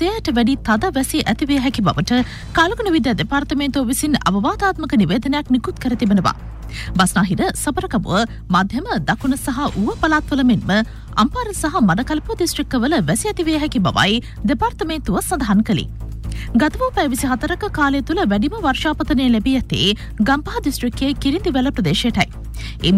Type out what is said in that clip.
සියයට වැඩි තද වැසි ඇතිවිය හැකි බවට කාලගුණ විද්‍යා දෙපාර්තමේන්තුව විසින් අවවාදාත්මක නිවේදනයක් නිකුත් කර තිබෙනවා. බස්නාහිර සබරකමුව මධ්‍යම දකුණ සහ ඌව පළාත්වල මෙන්ම අම්පාර සහ මඩකලපුව දිස්ත්‍රික්කවල වැසි ඇතිවිය හැකි බවයි දෙපාර්තමේන්තුව සඳහන් කළේ. ගත වූ පැය 24ක කාලය තුළ වැඩිම වර්ෂාපතනය ලැබී ඇත්තේ ගම්පහ දිස්ත්‍රික්කයේ කිරිඳිවැල ප්‍රදේශයටයි.